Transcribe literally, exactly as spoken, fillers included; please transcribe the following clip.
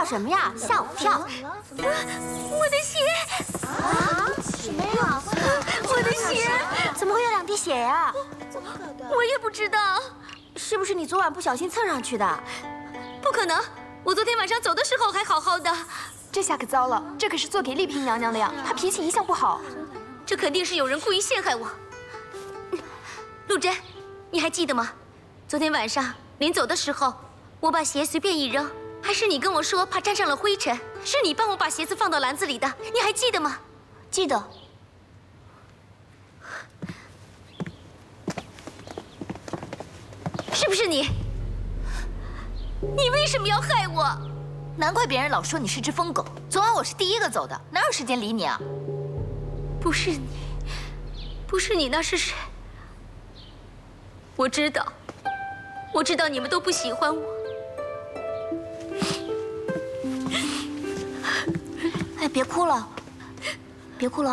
什么呀？吓我跳！ 我的鞋！ 啊？什么呀？ 我的鞋！ 怎么会有两滴血呀？ 我也不知道， 是不是你昨晚不小心蹭上去的？ 不可能，我昨天晚上走的时候还好好的。 这下可糟了，这可是做给丽嫔娘娘的呀，她脾气一向不好。 这肯定是有人故意陷害我。陆贞，你还记得吗？昨天晚上临走的时候，我把鞋随便一扔，还是你跟我说怕沾上了灰尘，是你帮我把鞋子放到篮子里的，你还记得吗？ 记得。 是不是你？你为什么要害我？ 难怪别人老说你是只疯狗。昨晚我是第一个走的，哪有时间理你啊？ 不是你，不是你，那是谁？我知道，我知道你们都不喜欢我。 哎，别哭了，别哭了。